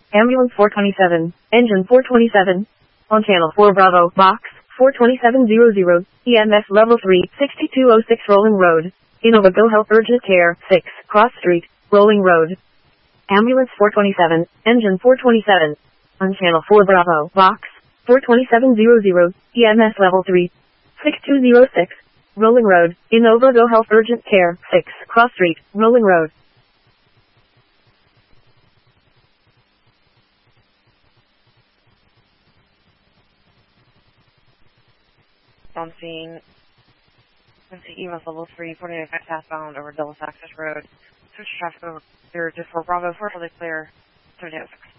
Ambulance 427, engine 427. On channel 4 Bravo, box 42700, EMS level 3, 6206 Rolling Road. Innova Go Help Urgent Care, 6, Cross Street, Rolling Road. Ambulance 427, engine 427. On channel 4 Bravo, box 42700, EMS level 3, 6206, Rolling Road. Innova Go Help Urgent Care, 6, Cross Street, Rolling Road. I'm seeing EMS level 3, 49 southbound over Dulles Access Road. Switch traffic over 024 Bravo, 4 fully clear, 706.